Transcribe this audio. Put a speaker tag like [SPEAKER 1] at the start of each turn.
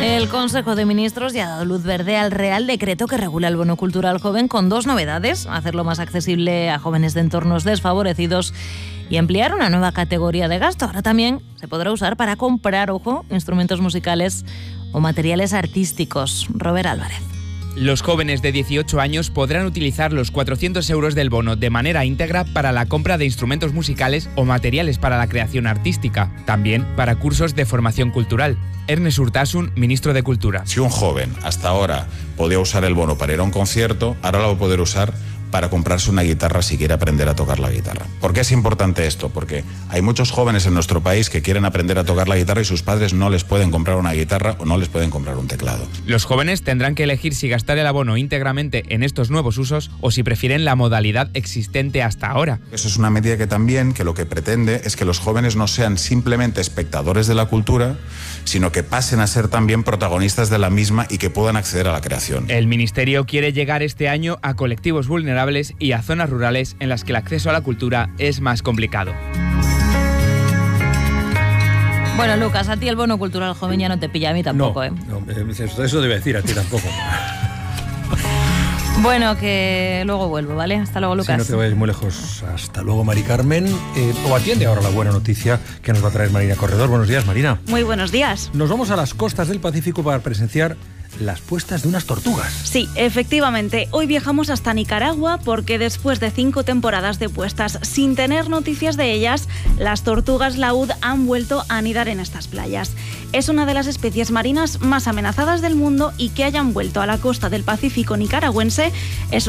[SPEAKER 1] El Consejo de Ministros ya ha dado luz verde al Real Decreto que regula el bono cultural joven con 2 novedades: hacerlo más accesible a jóvenes de entornos desfavorecidos y ampliar una nueva categoría de gasto. Ahora también se podrá usar para comprar, ojo, instrumentos musicales o materiales artísticos. Robert Álvarez.
[SPEAKER 2] Los jóvenes de 18 años podrán utilizar los 400 euros del bono de manera íntegra para la compra de instrumentos musicales o materiales para la creación artística, también para cursos de formación cultural. Ernest Urtasun, ministro de Cultura.
[SPEAKER 3] Si un joven hasta ahora podía usar el bono para ir a un concierto, ahora lo va a poder usar para comprarse una guitarra si quiere aprender a tocar la guitarra. ¿Por qué es importante esto? Porque hay muchos jóvenes en nuestro país que quieren aprender a tocar la guitarra y sus padres no les pueden comprar una guitarra o no les pueden comprar un teclado.
[SPEAKER 2] Los jóvenes tendrán que elegir si gastar el abono íntegramente en estos nuevos usos o si prefieren la modalidad existente hasta ahora.
[SPEAKER 3] Eso es una medida que lo que pretende es que los jóvenes no sean simplemente espectadores de la cultura, sino que pasen a ser también protagonistas de la misma y que puedan acceder a la creación.
[SPEAKER 2] El Ministerio quiere llegar este año a colectivos vulnerables y a zonas rurales en las que el acceso a la cultura es más complicado.
[SPEAKER 1] Bueno, Lucas, a ti el bono cultural joven ya no te pilla, a mí tampoco, ¿eh?
[SPEAKER 4] No, eso debe decir, a ti tampoco.
[SPEAKER 1] Bueno, que luego vuelvo, ¿vale? Hasta luego, Lucas.
[SPEAKER 4] Si no te vayas muy lejos. Hasta luego, Mari Carmen. O atiende ahora la buena noticia que nos va a traer Marina Corredor. Buenos días, Marina.
[SPEAKER 5] Muy buenos días.
[SPEAKER 4] Nos vamos a las costas del Pacífico para presenciar las puestas de unas tortugas.
[SPEAKER 5] Sí, efectivamente. Hoy viajamos hasta Nicaragua porque después de 5 temporadas de puestas sin tener noticias de ellas, las tortugas laúd han vuelto a anidar en estas playas. Es una de las especies marinas más amenazadas del mundo y que hayan vuelto a la costa del Pacífico nicaragüense es